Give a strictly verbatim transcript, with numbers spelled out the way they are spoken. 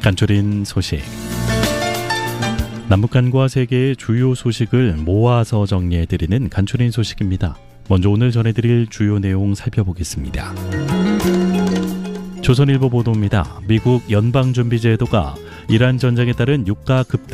간추린 소식. 남북한과 세계의 주요 소식을 모아서 정리해드리는 간추린 소식입니다. 먼저 오늘 전해드릴 주요 내용 살펴보겠습니다. 조선일보 보도입니다. 미국 연방준비제도가 이란 전쟁에 따른 유가 급등